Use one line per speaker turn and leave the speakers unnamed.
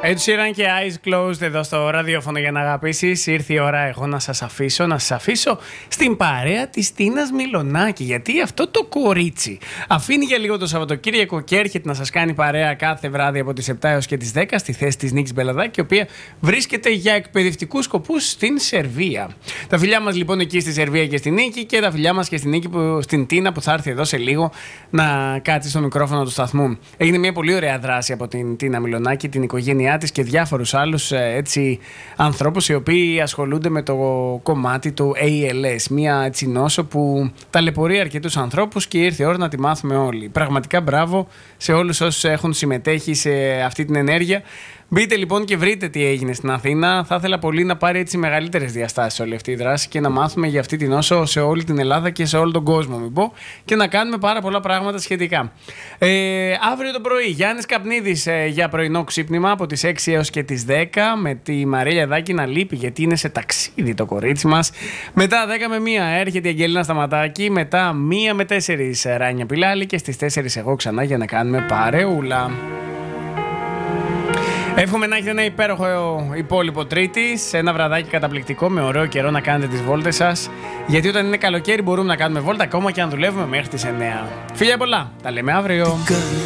Ed Sheeran και Eyes Closed εδώ στο ραδιόφωνο για να αγαπήσεις. Ήρθε η ώρα εγώ να σας αφήσω στην παρέα της Τίνας Μιλονάκη. Γιατί αυτό το κορίτσι αφήνει για λίγο το Σαββατοκύριακο και έρχεται να σας κάνει παρέα κάθε βράδυ από τις 7 έως και τις 10 στη θέση της Νίκης Μπελαδάκη, η οποία βρίσκεται για εκπαιδευτικούς σκοπούς στην Σερβία. Τα φιλιά μας λοιπόν εκεί στη Σερβία και στη Νίκη, και τα φιλιά μας και στην Νίκη στην Τίνα που θα έρθει εδώ σε λίγο να κάτσει στο μικρόφωνο του σταθμού. Έγινε μια πολύ ωραία δράση από την Τίνα Μιλονάκη, την οικογένειά της και διάφορους άλλους ανθρώπους οι οποίοι ασχολούνται με το κομμάτι του ALS. Μια έτσι νόσο που ταλαιπωρεί αρκετούς ανθρώπους και ήρθε η ώρα να τη μάθουμε όλοι. Πραγματικά μπράβο σε όλους όσους έχουν συμμετέχει σε αυτή την ενέργεια. Μπείτε λοιπόν και βρείτε τι έγινε στην Αθήνα. Θα ήθελα πολύ να πάρει έτσι μεγαλύτερες διαστάσεις όλη αυτή η δράση και να μάθουμε για αυτή την νόσο σε όλη την Ελλάδα και σε όλο τον κόσμο, μην πω, και να κάνουμε πάρα πολλά πράγματα σχετικά. Αύριο το πρωί, Γιάννης Καπνίδης για πρωινό ξύπνημα από τις 6 έως και τις 10, με τη Μαρίλια Δάκη να λείπει γιατί είναι σε ταξίδι το κορίτσι μας. Μετά 10 με 1 έρχεται η Αγγελίνα Σταματάκη. Μετά 1 με 4 Ράνια Πιλάλη και στις 4 εγώ ξανά για να κάνουμε παρεούλα. Εύχομαι να έχετε ένα υπέροχο υπόλοιπο Τρίτη, σε ένα βραδάκι καταπληκτικό με ωραίο καιρό να κάνετε τις βόλτες σας. Γιατί όταν είναι καλοκαίρι μπορούμε να κάνουμε βόλτα ακόμα και αν δουλεύουμε μέχρι τις 9. Φιλιά πολλά, τα λέμε αύριο.